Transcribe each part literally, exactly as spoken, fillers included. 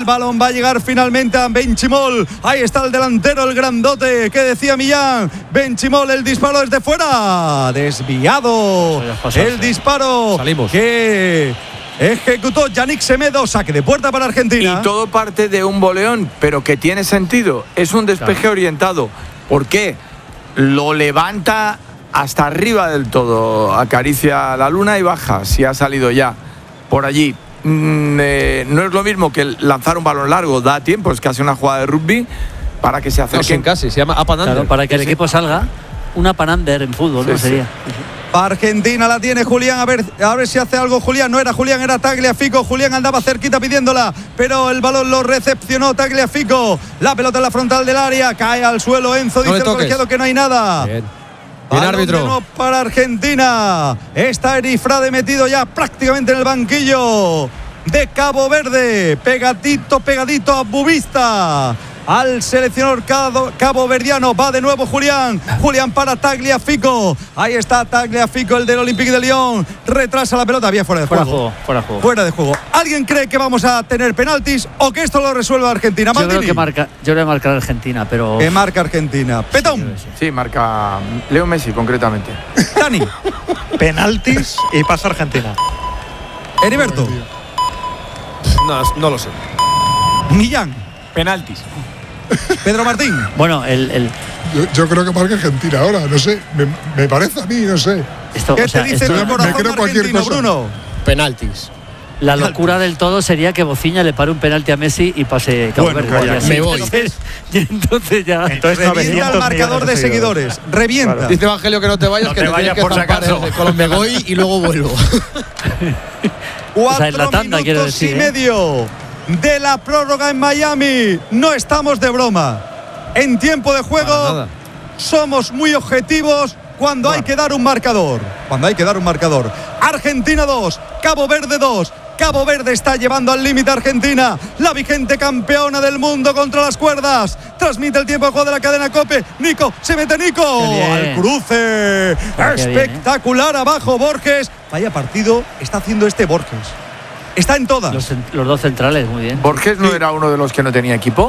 balón va a llegar finalmente a Benchimol. Ahí está el delantero, el grandote, que decía Millán. Benchimol, el disparo desde fuera. Desviado. El disparo. Salimos. Que ejecutó Yannick Semedo. Saque de puerta para Argentina. Y todo parte de un boleón, pero que tiene sentido. Es un despeje claro. orientado. ¿Por qué? Lo levanta hasta arriba del todo. Acaricia la luna y baja. Si ha salido ya por allí. Mm, eh, no es lo mismo que lanzar un balón largo. Da tiempo. Es casi una jugada de rugby para que se acerquen. No, casi. Se llama up and under. Claro, para que el sí. equipo salga. Una up and under en fútbol, sí, ¿no? Sería. Sí. Argentina la tiene Julián, a ver, a ver si hace algo Julián. No era Julián, era Tagliafico. Julián andaba cerquita pidiéndola, pero el balón lo recepcionó Tagliafico. La pelota en la frontal del área, cae al suelo Enzo, no dice el colegiado que no hay nada. Bien, Bien árbitro. No para Argentina. Está Erifrade metido ya prácticamente en el banquillo de Cabo Verde. Pegadito, pegadito a Bubista. Al seleccionador caboverdiano va de nuevo Julián. Julián para Tagliafico. Ahí está Tagliafico, el del Olympique de Lyon. Retrasa la pelota, había fuera de fuera juego. juego. Fuera juego. Fuera de juego. ¿Alguien cree que vamos a tener penaltis o que esto lo resuelve Argentina? Yo Maldini. creo que marca, yo creo que marca Argentina, pero. Que marca Argentina. Petón. Sí, sí, marca Leo Messi concretamente. Dani. Penaltis y pasa Argentina. Heriberto. No, no lo sé. Millán. Penaltis. Pedro Martín. Bueno, el. el yo, yo creo que marca Argentina ahora, no sé. Me, me parece a mí, no sé. Esto, ¿Qué o sea, te dice esto, el corazón me creo cualquier argentino, cosa. Bruno? Penaltis. La locura del todo sería que Bociña le pare un penalti a Messi y pase Cabo Bueno, Verde. vaya, Sí, me voy. Entonces, y entonces ya. Entonces Revienta el marcador de seguidores. Revienta. Claro. Dice Evangelio que no te vayas, No que te te vayas tienes por que si zampar acaso. de Colombia. Me voy y luego vuelvo. Cuatro O sea, en la tanda, quiero minutos decir, y ¿eh? medio de la prórroga en Miami. No estamos de broma. En tiempo de Para juego nada. somos muy objetivos cuando Bueno. hay que dar un marcador. Cuando hay que dar un marcador. Argentina dos, Cabo Verde dos. Cabo Verde está llevando al límite a Argentina, la vigente campeona del mundo contra las cuerdas. Transmite el tiempo de juego de la cadena COPE. Nico, se mete Nico al cruce. Qué bien, Espectacular ¿eh? Abajo Borges. Vaya partido está haciendo este Borges. Está en todas. Los, los dos centrales, muy bien. ¿Borges no Sí. era uno de los que no tenía equipo?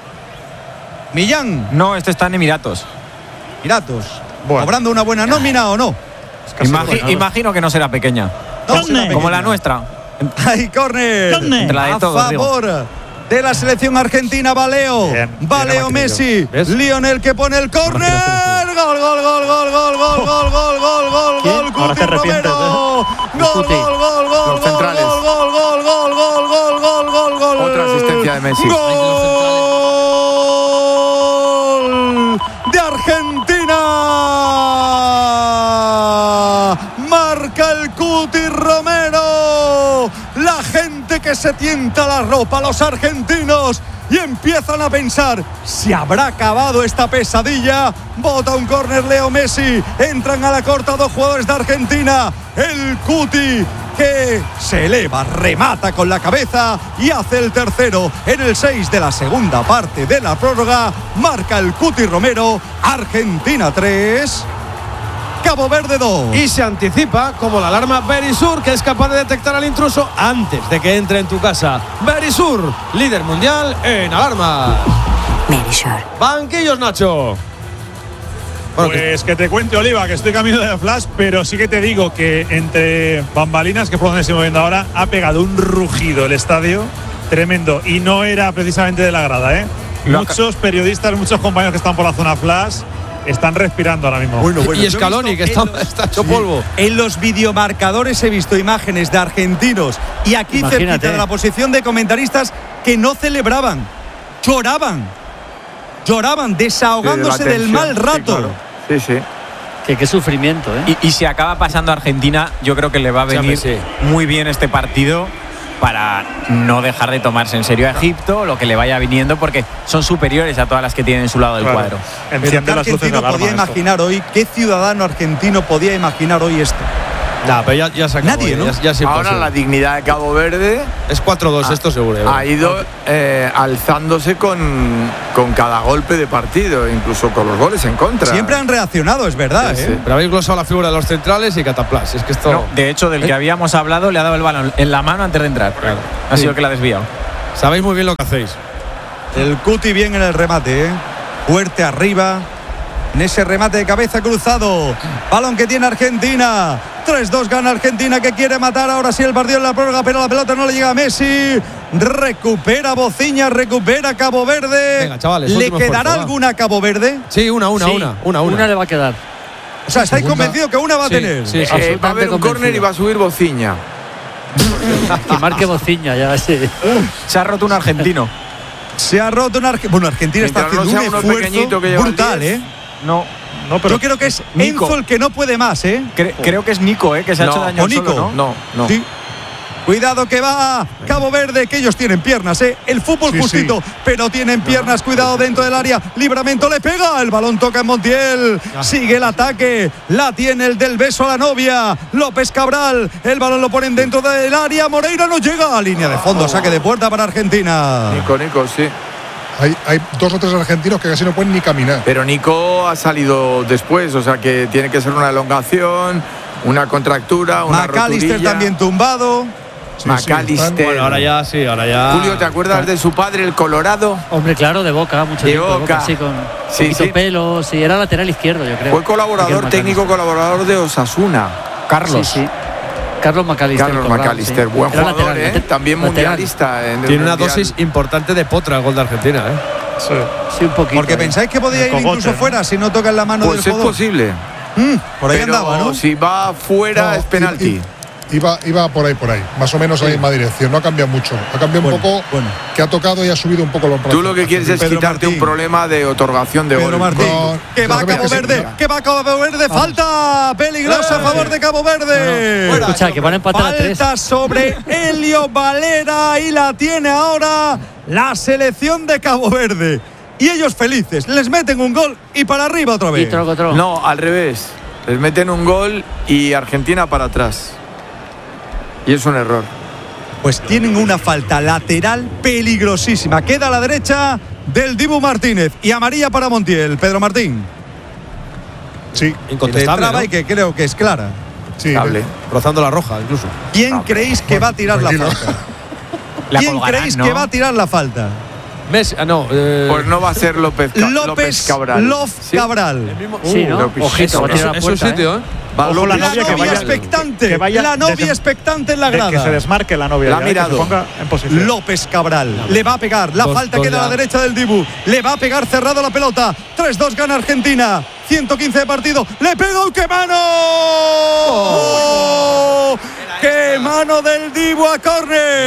Millán. No, este está en Emiratos. Emiratos. Bueno. ¿Cobrando una buena nómina o no? Imagi- bueno. imagino que no será pequeña. No será Como pequeña. la nuestra. Hay córner Entre la de a todos, digo. favor de la selección argentina. Va Leo, Bien, va bien Leo Messi, ¿Ves? Lionel que pone el córner. Gol, gol, gol, gol, gol, gol, gol, gol, gol, gol, ¿Quién? gol, Ahora Cuti te arrepientes, Romero. El Gol, Cuti. gol, gol, gol, Los gol, centrales. gol, gol, gol, gol, gol, gol, gol, gol, gol, gol. Otra asistencia de Messi. Gol de Argentina. Marca el Cuti Romero. La gente que se tienta la ropa, los argentinos, y empiezan a pensar, ¿se habrá acabado esta pesadilla? Bota un córner Leo Messi, entran a la corta dos jugadores de Argentina. El Cuti que se eleva, remata con la cabeza y hace el tercero en el seis de la segunda parte de la prórroga. Marca el Cuti Romero. Argentina tres, Cabo Verde dos. Y se anticipa como la alarma Verisur, que es capaz de detectar al intruso antes de que entre en tu casa. Verisur, líder mundial en alarmas. Verisur. Banquillos, Nacho. Bueno, Pues que te cuente, Oliva, que estoy camino de Flash, pero sí que te digo que entre bambalinas, que es por donde estoy moviendo ahora, ha pegado un rugido el estadio tremendo, y no era precisamente de la grada, ¿eh? Muchos periodistas, muchos compañeros que están por la zona Flash están respirando ahora mismo. Bueno, bueno, y yo he Scaloni, que visto está, en los- está hecho polvo. En los videomarcadores he visto imágenes de argentinos y aquí Imagínate. cerquita de la posición de comentaristas que no celebraban, lloraban, lloraban, desahogándose Sí, de la del tensión. mal rato. Sí, claro. Sí, sí. Que qué sufrimiento, ¿eh? Y, y si acaba pasando a Argentina, yo creo que le va a Sí, venir sí. muy bien este partido para no dejar de tomarse en serio a Egipto, lo que le vaya viniendo, porque son superiores a todas las que tienen en su lado del Claro. cuadro. Pero Enciende ¿qué las luces de argentino alarma. podía esto. imaginar hoy, qué ciudadano argentino podía imaginar hoy esto? Nah, pero ya, ya se acabó. Nadie, ya, ¿no? ya, ya es Ahora imposible. la dignidad de Cabo Verde Es cuatro dos, Ah, esto seguro. ¿eh? ha ido eh, alzándose con, con cada golpe de partido, incluso con los goles en contra. Siempre han reaccionado, es verdad, Sí, ¿eh? sí. Pero habéis glosado la figura de los centrales y cataplas. Es que esto. No, de hecho, del que habíamos hablado, le ha dado el balón en la mano antes de entrar. Claro. Ha sido que la ha desviado. Sabéis muy bien lo que hacéis. El Cuti bien en el remate, ¿eh? Fuerte arriba. En ese remate de cabeza cruzado. Balón que tiene Argentina. tres dos gana Argentina, que quiere matar ahora sí el partido en la prórroga, pero la pelota no le llega a Messi. Recupera Bociña, recupera Cabo Verde. Venga, chavales, ¿Le último quedará esfuerzo, alguna a Cabo Verde? Sí, una, una, Sí, una, una, una. Una le va a quedar. O sea, ¿estáis Segunda. convencidos que una va a Sí, tener? sí, sí. Eh, va a haber un convencido. córner y va a subir Bociña. Que marque Bociña, ya sí. Se ha roto un argentino. Se ha roto una Argentina. Bueno, Argentina está Mientras no haciendo sea un uno pequeñito esfuerzo que lleva el brutal, diez. ¿eh? No, no, pero Yo creo que es Nico. Enzo el que no puede más, ¿eh? Cre- creo que es Nico, ¿eh? Que se ha No, hecho daño o al solo, Nico. ¿no? No, no. Sí. Cuidado que va Cabo Verde, que ellos tienen piernas, ¿eh? El fútbol Sí, justito, sí. pero tienen piernas. Cuidado dentro del área. Libramento le pega. El balón toca en Montiel. Sigue el ataque. La tiene el del beso a la novia. López Cabral. El balón lo ponen dentro del área. Moreira no llega a línea de fondo. Saque de puerta para Argentina. Nico, Nico, sí. Hay, hay dos o tres argentinos que casi no pueden ni caminar. Pero Nico ha salido después, o sea que tiene que ser una elongación, una contractura, una McAllister roturilla. también tumbado. Sí, sí, McAllister. están- Bueno, ahora ya, sí, ahora ya. Julio, ¿te acuerdas de su padre, el Colorado? Hombre, claro, de Boca, mucho De tiempo de Boca. Boca, sí, con Sí, poquito sí. pelo, sí, era lateral izquierdo, yo creo. Fue colaborador, Aquel técnico McAllister. colaborador de Osasuna. Carlos. Sí, sí. Carlos McAllister. Carlos Colorado, McAllister, sí. buen Era jugador, lateral, ¿eh? lateral. También Lateral. mundialista. En el Tiene una mundial. dosis importante de potra el gol de Argentina, ¿eh? Sí. Sí, un poquito. Porque ¿eh? pensáis que podía El ir cogote, incluso ¿no? fuera si no toca en la mano Pues del es jugador. posible. Mm, por ahí Pero andaba, ¿no? si va fuera No, es penalti. i- i- Iba, iba por ahí, por ahí. Más o menos a la misma dirección. No ha cambiado mucho. Ha cambiado Bueno, un poco. bueno. Que ha tocado y ha subido un poco los brazos. Tú lo que quieres es Pedro quitarte Martín. un problema de otorgación de Pedro gol. Martín, No, que va no, Cabo que sí, Verde, mira. que va Cabo Verde, falta peligrosa a favor de Cabo Verde. Bueno, escucha, que van a empatar a tres. Falta sobre Helio Valera y la tiene ahora la selección de Cabo Verde. Y ellos felices, les meten un gol y para arriba otra Y vez. troco, troco. No, al revés. Les meten un gol y Argentina para atrás. Y es un error. Pues tienen una falta lateral peligrosísima. Queda a la derecha del Dibu Martínez y amarilla para Montiel. Pedro Martín. Sí, Que le Incontestable, traba ¿no? y que creo que es clara. sí. Cable. Rozando la roja, incluso. ¿Quién No, creéis que va a tirar la tranquilo. falta? La ¿Quién colgarán, creéis ¿no? que va a tirar la falta? Messi, ah, no. Eh, Pues no va a ser López, Ca- López, López Cabral. Lof ¿Sí? Cabral. Sí, ¿no? López. Ojito, va a Eso- tirar es la un puerta, sitio, ¿eh? ¿eh? Va Ojo, la López. La novia que novia vaya- expectante. que vaya la novia desde- expectante en la De que se grada. desmarque la novia. La ha ya, que mirado. se ponga en posición. López Cabral le va a pegar. La Dos- falta dos queda a la ya. derecha del Dibu. Le va a pegar cerrado la pelota. tres dos gana Argentina. ciento quince de partido. Le pega un que mano. ¡Oh! ¡Qué mano del Dibu a Esta, la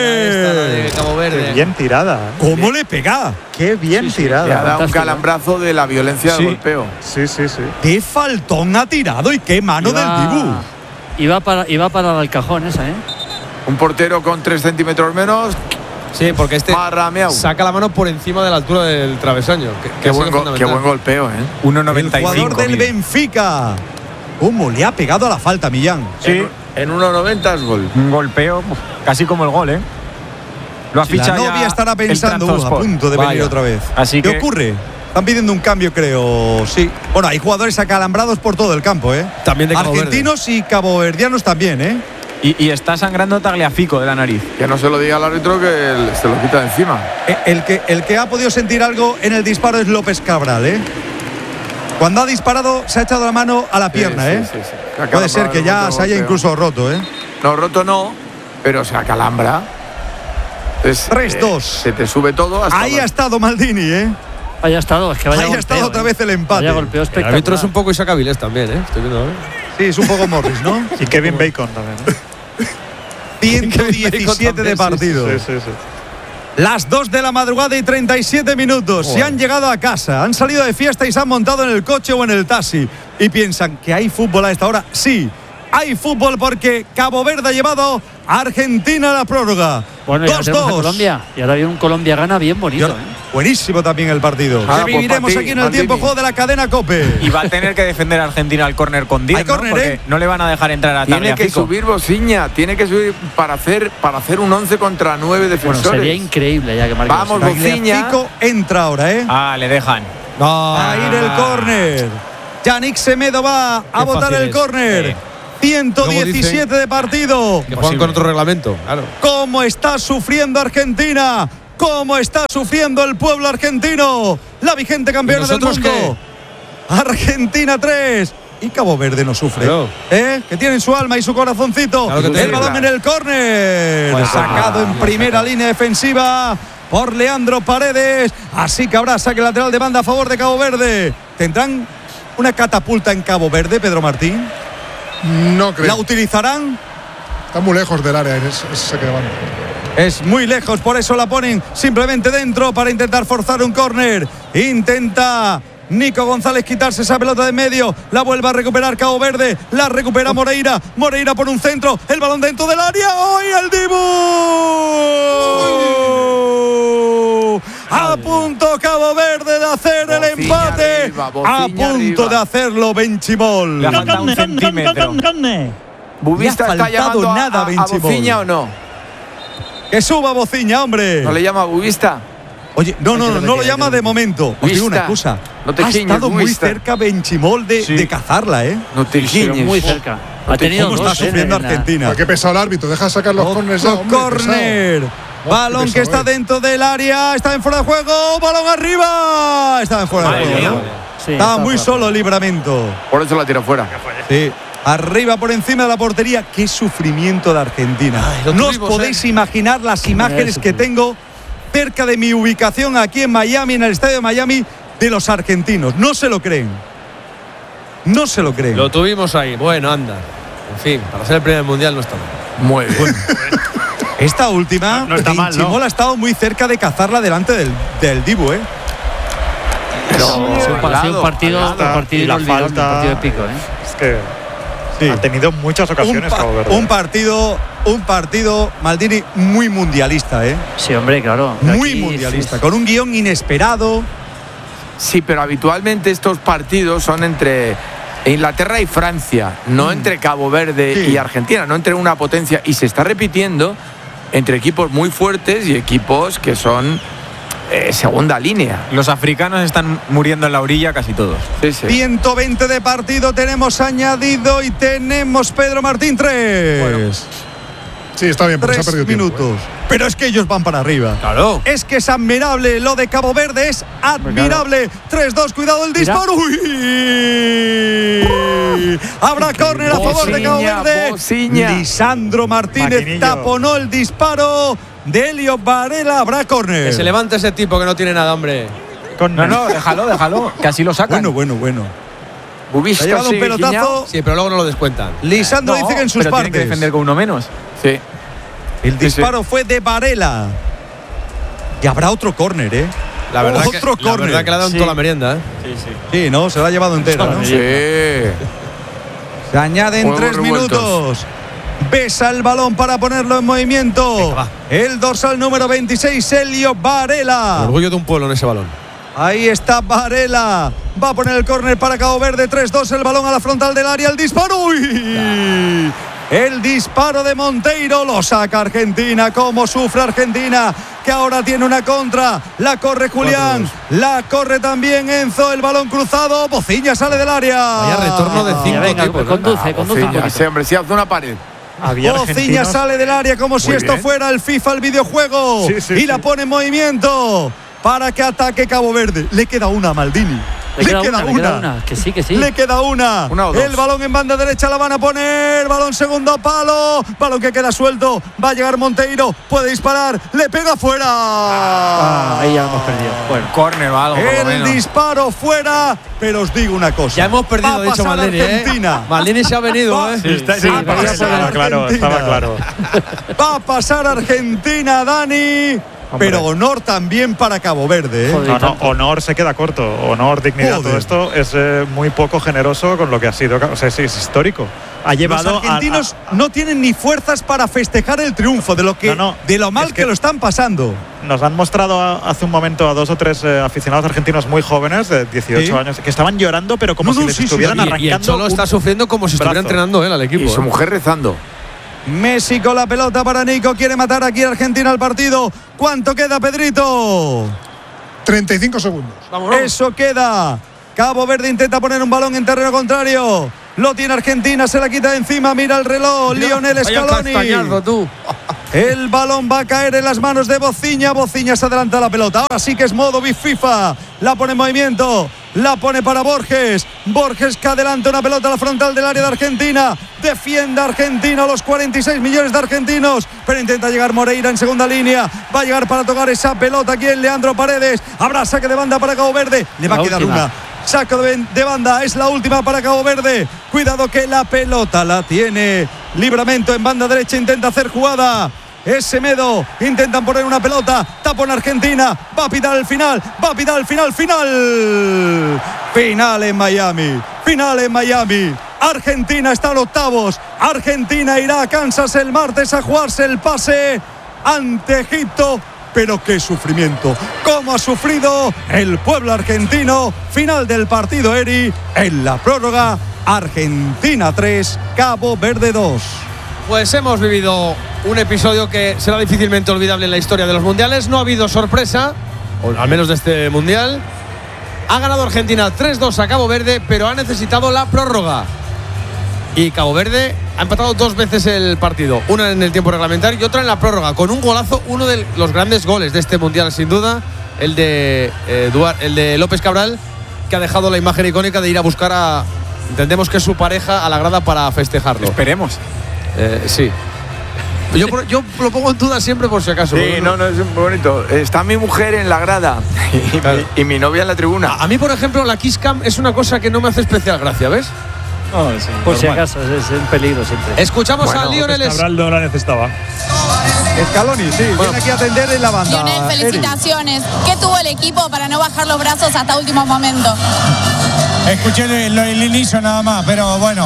de córner! Cabo Verde. Qué bien tirada. ¿eh? ¿Cómo le pega? Qué bien Le ha tirada. dado un Fantástico. calambrazo de la violencia Sí. del golpeo. Sí, sí, sí. ¡Qué faltón ha tirado y qué mano del Dibu! Iba para, iba para el cajón esa, ¿eh? Un portero con tres centímetros menos. Sí, porque este Marrameau. saca la mano por encima de la altura del travesaño. que- que Qué ha sido buen, go- qué fundamental. buen golpeo, ¿eh? uno El noventa y jugador cinco. del mide. Benfica. ¿Cómo le ha pegado a la falta, Millán? Sí, En uno noventa es gol. un golpeo uf, casi como el gol, ¿eh? Lo ha La fichado ya novia estará el pensando, "Uh, a Trabzonspor". punto de venir Vaya. otra vez. Así ¿Qué que- ocurre? Están pidiendo un cambio, creo. Sí. Bueno, hay jugadores acalambrados por todo el campo, ¿eh? También de Cabo Argentinos y caboverdianos también, ¿eh? Y, y está sangrando Tagliafico de la nariz. Que no se lo diga al árbitro que él se lo quita de encima. Eh, El que, el que ha podido sentir algo en el disparo es López Cabral, ¿eh? Cuando ha disparado se ha echado la mano a la pierna, Sí, ¿eh? sí, sí, sí. Se Puede ser acalambra que el ya otro se haya golpeo. incluso roto, ¿eh? No, roto no, pero se acalambra. Entonces, tres dos. eh, se te sube todo hasta Ahí ha abajo. estado Maldini, ¿eh? Vaya estado, es que vaya Ahí ha golpeo, estado otra ¿eh? vez el empate. Vaya golpeo El espectacular. árbitro es un poco Isaac Avilés también, ¿eh? Estoy viendo ahora. Sí, es un poco Morris, ¿no? Y Kevin Bacon también. ¿no? ciento diecisiete de también, sí, sí, partido. Sí, sí, sí. Las dos de la madrugada y treinta y siete minutos. Se han llegado a casa, han salido de fiesta y se han montado en el coche o en el taxi. Y piensan que hay fútbol a esta hora. Sí, hay fútbol porque Cabo Verde ha llevado a Argentina a la prórroga. Bueno, ya dos tenemos a dos. Colombia. Y ahora viene un Colombia gana bien bonito, ¿eh? Buenísimo también el partido. Ah, Que pues viviremos para ti, aquí en el Maldini. tiempo juego de la cadena COPE. Y va a tener que defender a Argentina al córner con diez, Hay ¿no? córner, Porque ¿eh? no le van a dejar entrar a Tiene que Tagliafico. subir Bociña, tiene que subir para hacer, para hacer un once contra nueve Bueno, defensores. sería increíble ya que marque Vamos, Bociña. Bociña. Tagliafico entra ahora, ¿eh? Ah, le dejan. No. Va a ir el córner. Yannick Semedo va a Qué botar fácil el es. córner. Sí. ciento diecisiete Luego de partido. Que juegan con otro reglamento, claro. ¿Cómo está sufriendo Argentina? cómo está sufriendo el pueblo argentino. La vigente campeona del mundo. ¿Qué? Argentina tres. Y Cabo Verde no sufre. Claro. ¿Eh? Que tiene su alma y su corazoncito. Claro que el balón claro. en el córner. Bueno, sacado ah, en primera sacado. línea defensiva por Leandro Paredes. Así que habrá saque lateral de banda a favor de Cabo Verde. ¿Tendrán una catapulta en Cabo Verde, Pedro Martín? No creo. ¿La utilizarán? Está muy lejos del área ese, ese saque de banda. Es muy lejos, por eso la ponen simplemente dentro para intentar forzar un córner. Intenta Nico González quitarse esa pelota de medio. La vuelve a recuperar Cabo Verde. La recupera Moreira. Moreira por un centro. El balón dentro del área. ¡Hoy el Dibu! A punto Cabo Verde de hacer el Bociña empate. arriba, A Bociña punto arriba. de hacerlo Benchimol. Le ha faltado un centímetro. ¿Bubista Le ha está faltado llamando nada, a, a, a Benchimol. Bociña o no? Que suba Bociña, hombre. ¿No le llama a Bubista? Oye, no, no, no, no lo llama de momento. Os digo una Bubista. cosa. No te ha giñes, estado muy Bubista. cerca Benchimol de, Sí. de cazarla, ¿eh? No te Pero giñes. muy cerca. Ha tenido ¿Cómo dos, está eh, sufriendo en la- Argentina? ¿Para qué pesado el árbitro? Deja sacar los córneres ya, Otro hombre, córner. pesado. Balón qué que pesado está es. dentro del área. Está en fuera de juego. Balón arriba. Está en fuera de Madre juego. mía. ¿no? Sí, Está está muy fuera. solo el Libramento. Por eso la tira fuera. Sí. Arriba por encima de la portería. Qué sufrimiento de Argentina. lo no os tuvimos, podéis ¿eh? imaginar las imágenes que sufrido. tengo cerca de mi ubicación aquí en Miami, en el estadio de Miami, de los argentinos. No se lo creen. No se lo creen. Lo tuvimos ahí. Bueno, anda. En fin, para ser el primer mundial no está mal. Muy bien. Esta última, No, no está mal, ¿no? Benchimol ha estado muy cerca de cazarla delante del, del Dibu, ¿eh? Pero, Ha sido un- ha sido un al partido, lado. un partido Y la inolvidable, falta- un partido épico, ¿eh? Es que Sí. ha tenido muchas Un, ocasiones pa- Cabo Verde. un partido, un partido, Maldini, muy mundialista, ¿eh? Sí, hombre, claro. Muy Aquí, mundialista, sí, con un guión inesperado. Sí, pero habitualmente estos partidos son entre Inglaterra y Francia, no entre Cabo Verde Sí. y Argentina, no entre una potencia. Y se está repitiendo entre equipos muy fuertes y equipos que son eh, segunda línea. Los africanos están muriendo en la orilla casi todos. Sí, sí. ciento veinte de partido tenemos añadido y tenemos Pedro Martín tres. Sí, está bien, porque se ha Tres perdido tiempo. minutos. Pero es que ellos van para arriba. Claro. Es que es admirable lo de Cabo Verde, es admirable. tres dos, cuidado el Mira. disparo. ¡Uy! Habrá córner a favor de Cabo Bociña, Verde. Bociña. Lisandro Martínez Maquinillo. taponó el disparo de Elio Varela. Habrá córner. Que se levante ese tipo que no tiene nada, hombre. Con- No, no, déjalo, déjalo. Que así lo sacan. Bueno, bueno, bueno. Bubista Ha llevado un sigue pelotazo. guiñado. Sí, pero luego no lo descuentan. Lisandro No, dice que en sus pero tienen que partes. defender con uno menos. Sí. El disparo fue de Varela. Y habrá otro córner, ¿eh? La verdad, Otro que, la córner. verdad que le ha dado Sí. toda la merienda, ¿eh? Sí, ¿no? Se la ha llevado entera, ¿no? Sí. Se añaden Juegos tres revueltos. minutos. Besa el balón para ponerlo en movimiento. Venga, va. El dorsal número veintiséis, Elio Varela. Orgullo de un pueblo en ese balón. Ahí está Varela. Va a poner el córner para Cabo Verde. tres dos, el balón a la frontal del área. El disparo. ¡Uy! El disparo de Monteiro lo saca Argentina. Cómo sufre Argentina, que ahora tiene una contra. La corre Julián. La corre también Enzo. El balón cruzado. Bociña sale del área. Vaya retorno de cinco venga, tipos, ¿eh? conduce, conduce un Bociña, poquito. sí, hombre, sí, hace una pared. Había Bociña argentinos. sale del área como si Muy esto bien. fuera el FIFA, el videojuego. Sí, sí, y la sí. pone en movimiento para que ataque Cabo Verde. Le queda una a Maldini. Le queda, una, le queda una. Que sí, que sí. Le queda una. Una o dos. El balón en banda derecha la van a poner. Balón segundo palo. Balón que queda suelto. Va a llegar Monteiro. Puede disparar. Le pega fuera. Ah, ahí ya hemos perdido. Bueno. Córner o algo, por lo El menos. disparo fuera. Pero os digo una cosa. Ya hemos Va perdido, a ha dicho pasar Maldini, ¿eh? Argentina. Maldini se ha venido, Va- ¿eh? Sí, está- sí, Sí, estaba, vaya estaba ser claro, Argentina. estaba claro. Va a pasar Argentina, Dani. Hombre. Pero honor también para Cabo Verde, ¿eh? Joder. No, no, tanto. honor se queda corto. Honor, dignidad, Joder. todo esto es eh, muy poco generoso con lo que ha sido. O sea, sí, es histórico. Ha llevado Los a- argentinos a- no tienen ni fuerzas para festejar el triunfo de lo que No, no, de lo mal es que, que- lo están pasando. Nos han mostrado a- hace un momento a dos o tres eh, aficionados argentinos muy jóvenes, de dieciocho Sí. años, que estaban llorando, pero como No, si no, les sí, sí, estuvieran sí. Y, y el arrancando. Cholo un- está sufriendo como si estuviera brazo. entrenando él al equipo. Y su ¿eh? mujer rezando. Messi con la pelota para Nico. Quiere matar aquí a Argentina al partido. ¿Cuánto queda, Pedrito? treinta y cinco segundos. Eso queda. Cabo Verde intenta poner un balón en terreno contrario. Lo tiene Argentina, se la quita de encima. Mira el reloj. Lionel Vaya Scaloni. castañazo, tú. El balón va a caer en las manos de Bociña. Bociña se adelanta la pelota. Ahora sí que es modo Big FIFA. La pone en movimiento. La pone para Borges. Borges que adelanta una pelota a la frontal del área de Argentina. Defiende Argentina a los cuarenta y seis millones de argentinos. Pero intenta llegar Moreira en segunda línea. Va a llegar para tocar esa pelota aquí en Leandro Paredes. Habrá saque de banda para Cabo Verde. Le va la a quedar última. Una. Saco de, de banda. Es la última para Cabo Verde. Cuidado que la pelota la tiene Livramento en banda derecha. Intenta hacer jugada. Es Semedo, intentan poner una pelota, tapón Argentina, va a pitar el final, va a pitar el final, final. Final en Miami, final en Miami. Argentina está en octavos, Argentina irá a Kansas el martes a jugarse el pase ante Egipto. Pero qué sufrimiento, cómo ha sufrido el pueblo argentino. Final del partido, Eri, en la prórroga, Argentina tres, Cabo Verde dos. Pues hemos vivido un episodio que será difícilmente olvidable en la historia de los mundiales. No ha habido sorpresa, o al menos de este mundial. Ha ganado Argentina tres dos a Cabo Verde, pero ha necesitado la prórroga. Y Cabo Verde ha empatado dos veces el partido, una en el tiempo reglamentario y otra en la prórroga, con un golazo, uno de los grandes goles de este mundial sin duda, el de, eh, Duar, el de López Cabral, que ha dejado la imagen icónica de ir a buscar a, entendemos que es su pareja, a la grada para festejarlo. Esperemos. Eh, sí. Yo, yo lo pongo en duda siempre por si acaso. Sí, no, no, es muy bonito. Está mi mujer en la grada y, claro. mi, y mi novia en la tribuna. A, a mí, por ejemplo, la Kiss Cam es una cosa que no me hace especial gracia, ¿ves? Oh, sí, por normal. Si acaso, es, es un peligro siempre. Escuchamos bueno, a Lionel Cabral no la necesitaba. Scaloni, sí, bueno. Viene aquí a atender en la banda. Lionel, felicitaciones. Eri. ¿Qué tuvo el equipo para no bajar los brazos hasta último momento? Escuché el, el inicio nada más, pero bueno,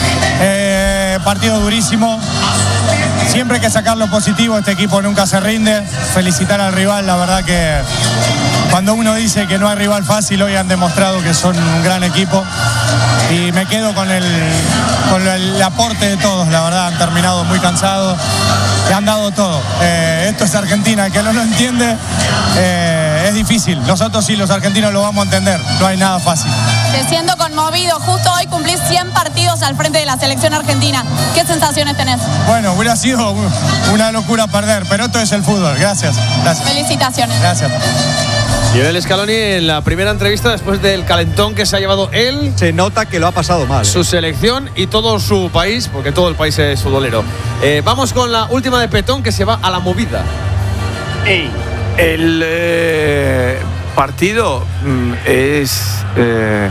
eh, partido durísimo. Siempre hay que sacar lo positivo, este equipo nunca se rinde. Felicitar al rival, la verdad que cuando uno dice que no hay rival fácil, hoy han demostrado que son un gran equipo. Y me quedo con el, con el aporte de todos, la verdad, han terminado muy cansados y han dado todo. Eh, esto es Argentina, el que no lo entiende eh, es difícil. Nosotros sí, los argentinos lo vamos a entender, no hay nada fácil. Te siento conmovido, justo hoy cumplís cien partidos al frente de la selección argentina. ¿Qué sensaciones tenés? Bueno, hubiera sido una locura perder, pero esto es el fútbol. Gracias. Gracias. Felicitaciones. Gracias. Lionel Scaloni en la primera entrevista después del calentón que se ha llevado él. Se nota que lo ha pasado mal. Su selección y todo su país, porque todo el país es futbolero. Eh, vamos con la última de Petón que se va a la movida. Ey. El eh, partido mm, es eh,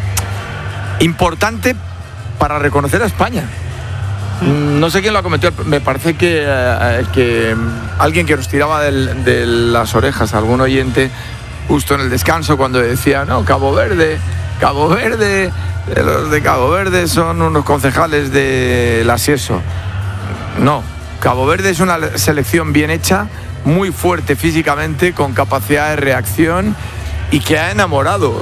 importante para reconocer a España. Mm. No sé quién lo ha cometido, me parece que, eh, que alguien que nos tiraba del, de las orejas, algún oyente, justo en el descanso cuando decía, no, Cabo Verde, Cabo Verde, los de Cabo Verde son unos concejales de la SIESO. No, Cabo Verde es una selección bien hecha, muy fuerte físicamente, con capacidad de reacción y que ha enamorado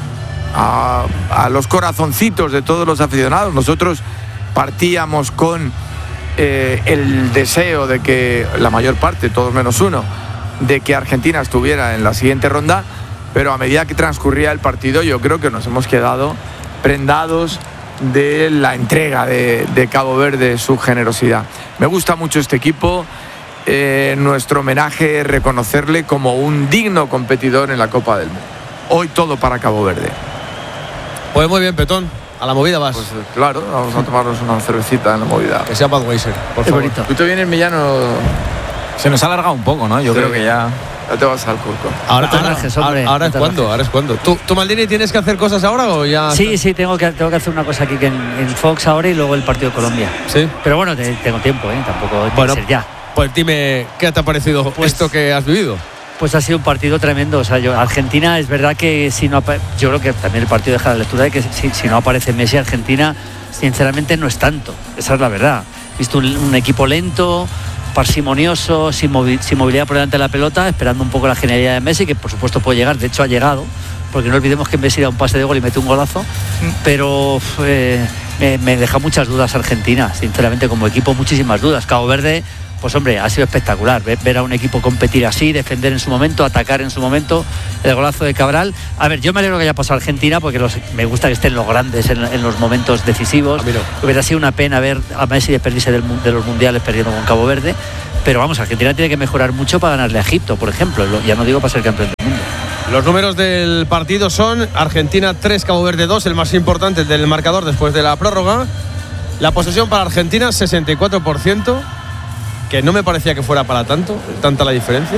a, a los corazoncitos de todos los aficionados. Nosotros partíamos con eh, el deseo de que la mayor parte, todos menos uno, de que Argentina estuviera en la siguiente ronda, pero a medida que transcurría el partido yo creo que nos hemos quedado prendados de la entrega de, de Cabo Verde, su generosidad. Me gusta mucho este equipo, eh, nuestro homenaje es reconocerle como un digno competidor en la Copa del Mundo. Hoy todo para Cabo Verde. Pues muy bien, Petón. A la movida vas. Pues claro, vamos a tomarnos una cervecita en la movida. Que sea Budweiser, por favor. Tú te vienes, Millano. Se nos ha alargado un poco, ¿no? Yo sí, creo que ya. Ya te vas al curco. Ahora, ahora, rajes, ahora, ahora es cuando, ahora es cuando. ¿Tú, tú, Maldini, tienes que hacer cosas ahora o ya? Sí, sí, tengo que, tengo que hacer una cosa aquí que en, en Fox ahora y luego el partido de Colombia. Sí. Pero bueno, te, tengo tiempo, ¿eh? Tampoco tiene bueno, que ser ya. Pues dime, ¿qué te ha parecido pues, esto que has vivido? Pues ha sido un partido tremendo. O sea, yo, Argentina es verdad que si no, yo creo que también el partido deja la lectura de que si, si no aparece Messi, Argentina sinceramente no es tanto. Esa es la verdad. He visto un, un equipo lento, parsimonioso, sin, movi sin movilidad por delante de la pelota, esperando un poco la genialidad de Messi, que por supuesto puede llegar, de hecho ha llegado, porque no olvidemos que Messi da un pase de gol y mete un golazo, pero eh, me, me deja muchas dudas Argentina, sinceramente como equipo muchísimas dudas. Cabo Verde, pues hombre, ha sido espectacular ver, ver a un equipo competir así, defender en su momento, atacar en su momento, el golazo de Cabral. A ver, yo me alegro que haya pasado Argentina porque los, me gusta que estén los grandes en, en los momentos decisivos. No. Hubiera sido una pena ver a Messi despedirse del, de los mundiales perdiendo con Cabo Verde, Pero vamos, Argentina tiene que mejorar mucho para ganarle a Egipto, por ejemplo. Ya no digo para ser campeón del mundo. Los números del partido son Argentina tres, Cabo Verde dos, el más importante del marcador después de la prórroga. La posesión para Argentina, sesenta y cuatro por ciento, que no me parecía que fuera para tanto, tanta la diferencia.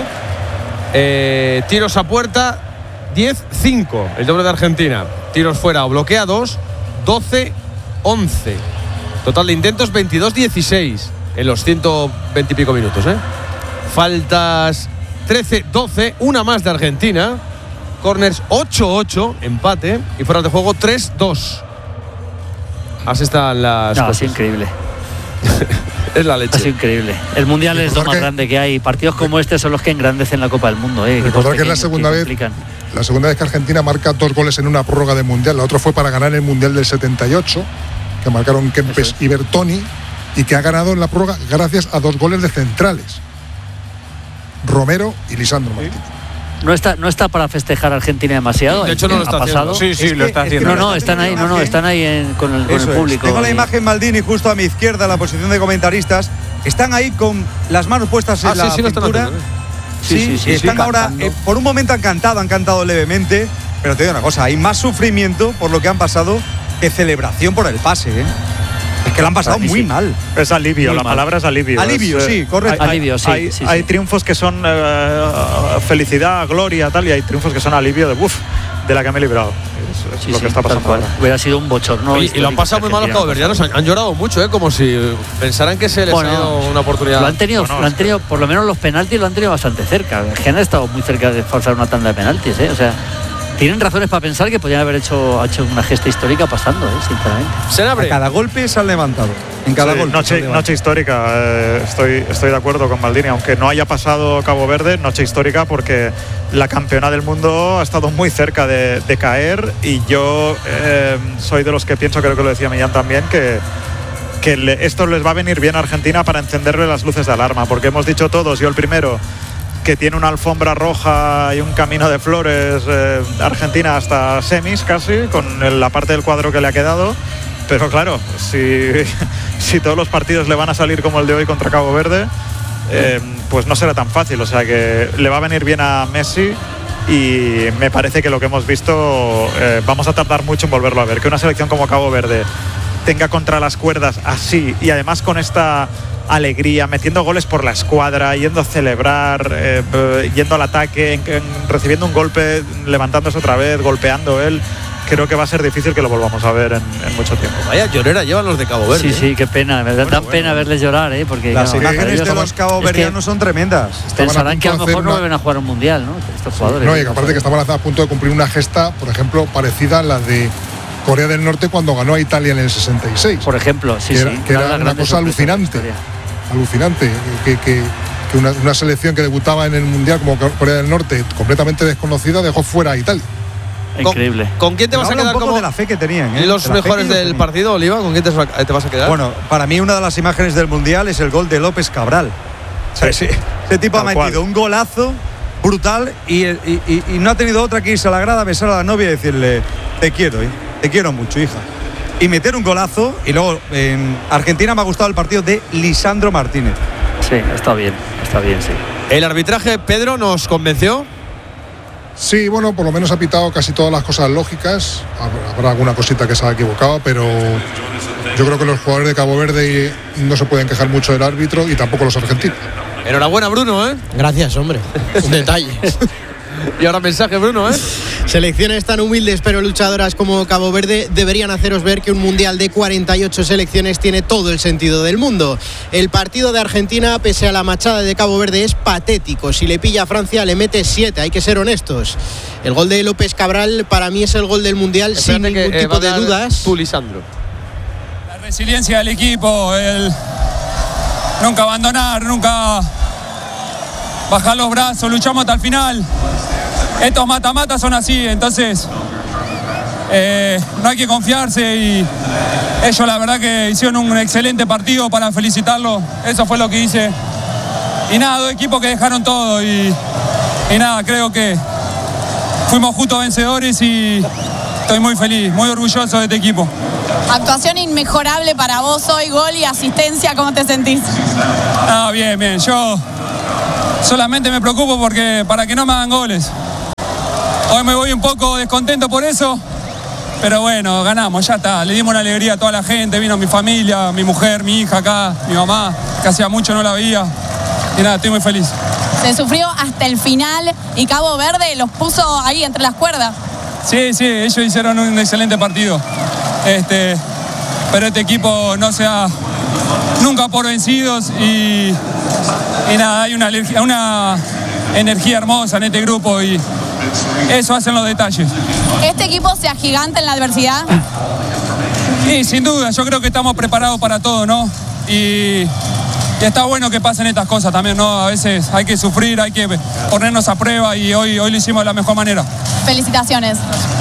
Eh, tiros a puerta, diez cinco, el doble de Argentina. Tiros fuera o bloqueados, doce once. Total de intentos, veintidós dieciséis en los ciento veinte y pico minutos. ¿eh? Faltas, trece doce, una más de Argentina. Corners, ocho ocho, empate. Y fuera de juego, tres dos. Así están las no, cosas. Es increíble. Es la leche. Es increíble. El Mundial es lo más que, grande que hay. Partidos como este son los que engrandecen la Copa del Mundo. ¿eh? Recordar que es la segunda vez la segunda vez que Argentina marca dos goles en una prórroga de Mundial. La otra fue para ganar el Mundial del setenta y ocho, que marcaron Kempes es. y Bertoni, y que ha ganado en la prórroga gracias a dos goles de centrales, Romero y Lisandro Martínez. No está, no está para festejar a Argentina demasiado. De hecho, no lo está haciendo. Sí, sí, es lo que, está es haciendo. No, no, están ahí, no, no, están ahí en, con el, con el público. Es. Tengo la y... imagen, Maldini, justo a mi izquierda, en la posición de comentaristas. Están ahí con las manos puestas en ah, la sí, sí, cintura. Sí, sí, sí, sí, están sí, ahora, eh, por un momento han cantado, han cantado levemente, pero te digo una cosa, hay más sufrimiento por lo que han pasado que celebración por el pase, ¿eh? Es que lo han pasado muy sí. mal. Es alivio, muy la mal. palabra es alivio. Alivio, es, sí, correcto. Hay, alivio, sí. Hay, sí, hay sí. triunfos que son eh, felicidad, gloria, tal, y hay triunfos que son alivio de uff, de la que me he librado. Es, es Sí, lo sí, que está pasando ahora. Hubiera sido un bochorno. Oye, y lo han pasado muy mal los caboverdianos. Han, han llorado mucho, ¿eh? Como si pensaran que se les bueno, ha ido una oportunidad. Lo han tenido, bueno, lo han tenido por lo menos los penaltis lo han tenido bastante cerca. Que han estado muy cerca de forzar una tanda de penaltis, ¿eh? O sea, tienen razones para pensar que podrían haber hecho, hecho una gesta histórica pasando, ¿eh? Sinceramente. Senabre. A cada golpe se han levantado. En cada Sí, golpe. noche, noche histórica, eh, estoy, estoy de acuerdo con Maldini, aunque no haya pasado Cabo Verde, noche histórica porque la campeona del mundo ha estado muy cerca de, de caer, y yo eh, soy de los que pienso, creo que lo decía Millán también, que, que le, esto les va a venir bien a Argentina para encenderle las luces de alarma, porque hemos dicho todos, yo el primero, que tiene una alfombra roja y un camino de flores, eh, Argentina hasta semis casi, con la parte del cuadro que le ha quedado. Pero claro, si, si todos los partidos le van a salir como el de hoy contra Cabo Verde, eh, pues no será tan fácil. O sea que le va a venir bien a Messi, y me parece que lo que hemos visto eh, vamos a tardar mucho en volverlo a ver. Que una selección como Cabo Verde tenga contra las cuerdas así, y además con esta alegría, metiendo goles por la escuadra, yendo a celebrar, eh, yendo al ataque, en, en, recibiendo un golpe, levantándose otra vez, golpeando él. Creo que va a ser difícil que lo volvamos a ver en, en mucho tiempo. Vaya llorera llevan los de Cabo Verde. Sí, sí, qué pena, ¿verdad? Bueno, Dan bueno. pena verles llorar, ¿eh? Porque Las no, imágenes de los caboverdianos es son tremendas. que pensarán que a lo mejor no una... vuelven a jugar un mundial, ¿no? Estos jugadores. No, y aparte que estaban a punto de cumplir una gesta, por ejemplo, parecida a la de Corea del Norte cuando ganó a Italia en el sesenta y seis. Por ejemplo, sí, que era, sí. que era una cosa alucinante. Alucinante. Que, que, que una, una selección que debutaba en el Mundial como Corea del Norte, completamente desconocida, dejó fuera a Italia. Increíble. ¿Con, ¿con quién te vas Habla a quedar un poco como de la fe que tenían, ¿eh? los De la fe mejores que del tenían. partido, Oliva? ¿Con quién te, te vas a quedar? Bueno, para mí una de las imágenes del Mundial es el gol de López Cabral. O sea, Sí. ese, ese tipo Tal ha metido cual. un golazo brutal y, y, y, y no ha tenido otra que irse a la grada, besar a la novia y decirle: te quiero, ¿eh? Te quiero mucho, hija. Y meter un golazo. Y luego en Argentina me ha gustado el partido de Lisandro Martínez. Sí, está bien, está bien, sí. ¿El arbitraje, Pedro, nos convenció? Sí, bueno, por lo menos ha pitado casi todas las cosas lógicas. Habrá alguna cosita que se ha equivocado, pero yo creo que los jugadores de Cabo Verde no se pueden quejar mucho del árbitro, y tampoco los argentinos. Enhorabuena, Bruno, ¿eh? Gracias, hombre. Un detalle. Y ahora mensaje, Bruno, ¿eh? Selecciones tan humildes pero luchadoras como Cabo Verde deberían haceros ver que un mundial de cuarenta y ocho selecciones tiene todo el sentido del mundo. El partido de Argentina, pese a la machada de Cabo Verde, es patético. Si le pilla a Francia, le mete siete, hay que ser honestos. El gol de López Cabral para mí es el gol del mundial. Espérate sin que, ningún eh, tipo va a de dar dudas. Tú, Lisandro. La resiliencia del equipo, el nunca abandonar, nunca bajar los brazos, luchamos hasta el final. Estos mata-mata son así, entonces eh, no hay que confiarse, y ellos la verdad que hicieron un excelente partido, para felicitarlos. Eso fue lo que hice. Y nada, dos equipos que dejaron todo, y, y nada, creo que fuimos justos vencedores, y estoy muy feliz, muy orgulloso de este equipo. Actuación inmejorable para vos hoy, gol y asistencia, ¿cómo te sentís? Ah, bien, bien. Yo solamente me preocupo porque para que no me hagan goles. Hoy me voy un poco descontento por eso, pero bueno, ganamos, ya está. Le dimos una alegría a toda la gente, vino mi familia, mi mujer, mi hija acá, mi mamá, que hacía mucho no la veía. Y nada, estoy muy feliz. Se sufrió hasta el final y Cabo Verde los puso ahí entre las cuerdas. Sí, sí, ellos hicieron un excelente partido. Este, pero este equipo no se ha nunca por vencidos y, y nada, hay una, una energía hermosa en este grupo y eso hacen los detalles. ¿Este equipo se agiganta en la adversidad? Sí, sin duda, yo creo que estamos preparados para todo, ¿no? Y, y está bueno que pasen estas cosas también, ¿no? A veces hay que sufrir, hay que ponernos a prueba y hoy, hoy lo hicimos de la mejor manera. Felicitaciones.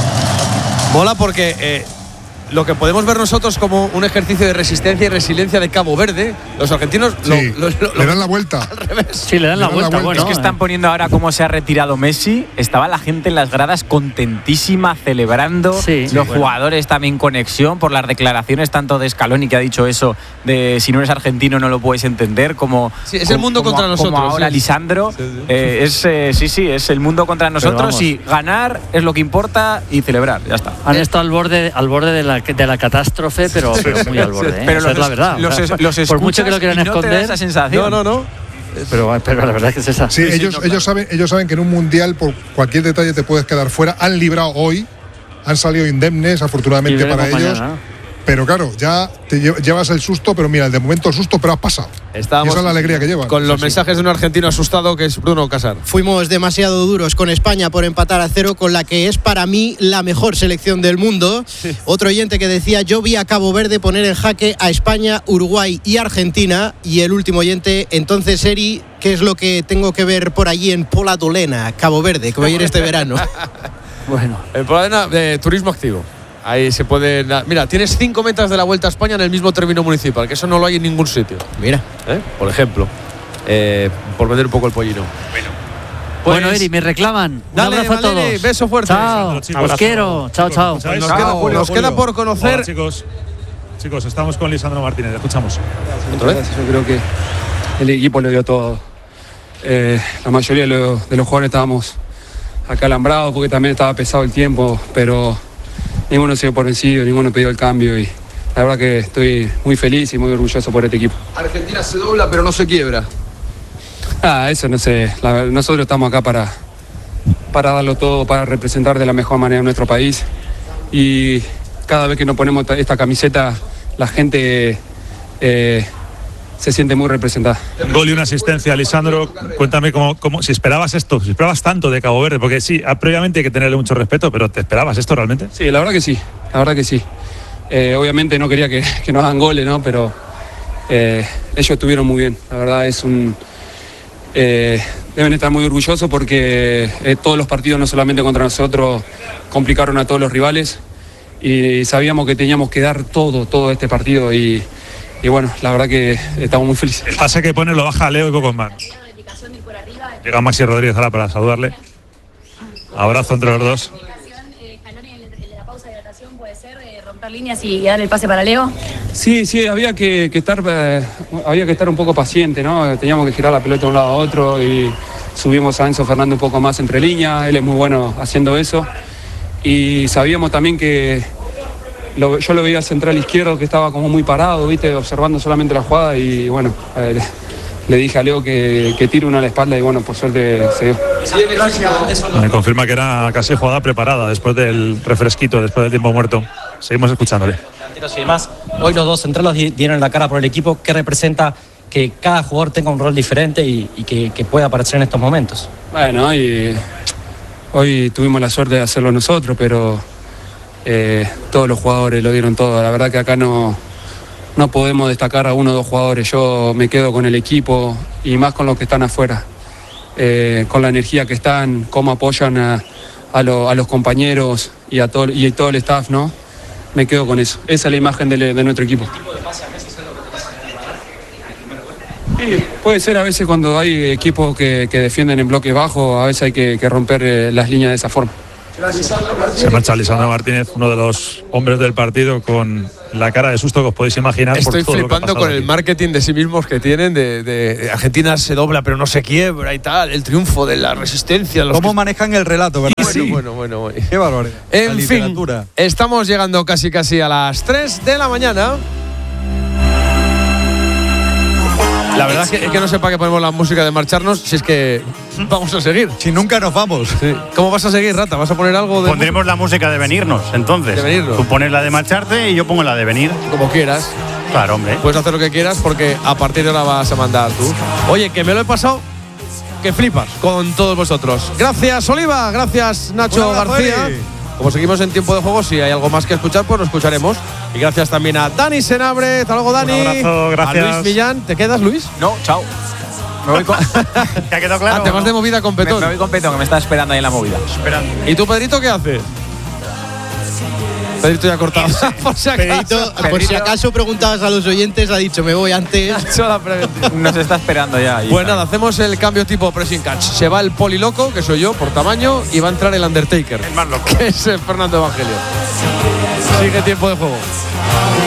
Mola porque eh, lo que podemos ver nosotros como un ejercicio de resistencia y resiliencia de Cabo Verde, los argentinos sí, lo, lo, lo, le dan la vuelta. Al revés. Sí, le dan, le la, dan vuelta. la vuelta. Bueno, es que están poniendo ahora cómo se ha retirado Messi. Estaba la gente en las gradas contentísima, celebrando. Sí, los sí, bueno. jugadores también conexión por las declaraciones tanto de Scaloni, que ha dicho eso de si no eres argentino no lo puedes entender, como sí, es como, el mundo como, contra nosotros. Como ahora sí. Lisandro. Sí, sí. Eh, es, eh, sí, sí, es el mundo contra nosotros y ganar es lo que importa y celebrar, ya está. Han estado al borde, al borde de la, de la catástrofe, pero, pero muy al borde. ¿eh? Pero Esa los, es la verdad. Los, o sea, los por mucho que lo quieran no esconder. Te da esa sensación. No, no, no. Pero, pero la verdad es que es esa. Sí, sí, sí ellos, no, ellos, claro. saben, ellos saben que en un mundial por cualquier detalle te puedes quedar fuera. Han librado hoy, han salido indemnes, afortunadamente para ellos. Mañana. Pero claro, ya te llevas el susto, pero mira, de momento el susto, pero has pasado. Estábamos y esa es la alegría que llevan. Con los sí, mensajes sí. de un argentino asustado que es Bruno Casar. Fuimos demasiado duros con España por empatar a cero con la que es para mí la mejor selección del mundo. Sí. Otro oyente que decía, yo vi a Cabo Verde poner en jaque a España, Uruguay y Argentina. Y el último oyente, entonces Eri, ¿qué es lo que tengo que ver por allí en Pola Dolena, Cabo Verde, que voy a ir este verano? Bueno, en Pola Dolena, de turismo activo. Ahí se puede. Mira, tienes cinco metros de la Vuelta a España en el mismo término municipal, que eso no lo hay en ningún sitio. Mira. ¿Eh? Por ejemplo. Eh, por vender un poco el pollino. Bueno, pues, bueno Eri, me reclaman. Dale, un abrazo Valeri, a todos. Beso fuerte. Chao. Os quiero. Chao, chao. Nos, queda, Julio, nos Julio. queda por conocer. Hola, chicos. Chicos, estamos con Lisandro Martínez. Escuchamos. ¿Otra vez? Yo creo que el equipo lo dio todo. Eh, la mayoría de los, de los jugadores estábamos acá alambrados porque también estaba pesado el tiempo, pero ninguno se dio por vencido, ninguno pidió el cambio y la verdad que estoy muy feliz y muy orgulloso por este equipo. Argentina se dobla pero no se quiebra. Ah, eso no sé. La, nosotros estamos acá para, para darlo todo, para representar de la mejor manera a nuestro país y cada vez que nos ponemos esta camiseta la gente eh, se siente muy representada. Un gol y una asistencia, Lisandro. Cuéntame cómo, cómo, si esperabas esto, si esperabas tanto de Cabo Verde, porque sí, previamente hay que tenerle mucho respeto, pero ¿te esperabas esto realmente? Sí, la verdad que sí, la verdad que sí. Eh, obviamente no quería que, que nos hagan goles, ¿no? Pero eh, ellos estuvieron muy bien. La verdad es un... Eh, deben estar muy orgullosos porque eh, todos los partidos, no solamente contra nosotros, complicaron a todos los rivales y sabíamos que teníamos que dar todo, todo este partido y... Y bueno, la verdad que estamos muy felices. El pase que pone lo baja Leo y pocos más. Llega Maxi Rodríguez ahora para saludarle. Abrazo entre los dos. ¿Romper líneas y dar el pase para Leo? Sí, sí, había que, que estar eh, había que estar un poco paciente, ¿no? Teníamos que girar la pelota de un lado a otro y subimos a Enzo Fernández un poco más entre líneas. Él es muy bueno haciendo eso. Y sabíamos también que Lo, yo lo veía central izquierdo que estaba como muy parado, viste, observando solamente la jugada y bueno, eh, le dije a Leo que, que tire una a la espalda y bueno, por suerte se dio. Me confirma que era casi jugada preparada después del refresquito, después del tiempo muerto. Seguimos escuchándole. Y demás, hoy los dos centrales dieron la cara por el equipo. ¿Qué representa que cada jugador tenga un rol diferente y, y que, que pueda aparecer en estos momentos? Bueno, hoy, hoy tuvimos la suerte de hacerlo nosotros, pero Eh, todos los jugadores lo dieron todo. La verdad que acá no, no podemos destacar a uno o dos jugadores. Yo me quedo con el equipo y más con los que están afuera. Eh, con la energía que están, cómo apoyan a, a, lo, a los compañeros y a todo, y todo el staff, ¿no? Me quedo con eso. Esa es la imagen de, de nuestro equipo. Sí, puede ser a veces cuando hay equipos que, que defienden en bloques bajos, a veces hay que, que romper eh, las líneas de esa forma. Se marcha Lisandro Martínez, uno de los hombres del partido, con la cara de susto que os podéis imaginar. Estoy por todo flipando lo que ha con el aquí. marketing de sí mismos que tienen. De, de Argentina se dobla pero no se quiebra y tal. El triunfo de la resistencia. ¿Cómo que... manejan el relato, verdad? Bueno, Sí. bueno, bueno, bueno. Qué barbaridad. En fin, estamos llegando casi casi a las tres de la mañana. La verdad es que, es que no sé para qué ponemos la música de marcharnos, si es que vamos a seguir. Si nunca nos vamos. Sí. ¿Cómo vas a seguir, Rata? ¿Vas a poner algo de...? Pondremos la música de venirnos, entonces. De venirnos. Tú pones la de marcharte y yo pongo la de venir. Como quieras. Claro, hombre. Puedes hacer lo que quieras porque a partir de ahora vas a mandar tú. Oye, que me lo he pasado, que flipas con todos vosotros. Gracias, Oliva. Gracias, Nacho Un abrazo, García. Eli. Como seguimos en tiempo de juego, si hay algo más que escuchar, pues lo escucharemos. Y gracias también a Dani Senabre. Hasta luego, Dani. Un abrazo, gracias. A Luis Millán. ¿Te quedas, Luis? No, chao. Me voy con. ¿Te ha quedado claro? Ah, te vas no? de movida con Me, Petón. me voy con Petón, que me está esperando ahí en la movida. Esperando. ¿Y tú, Pedrito, qué haces? Pedrito ya ha cortado. por si acaso. Pedrito, por si acaso preguntabas a los oyentes, ha dicho, me voy antes. Nos está esperando ya. ahí Pues está. nada, hacemos el cambio tipo pressing catch. Se va el poliloco, que soy yo, por tamaño, y va a entrar el Undertaker. El más loco. Que es el Fernando Evangelio. Sigue tiempo de juego.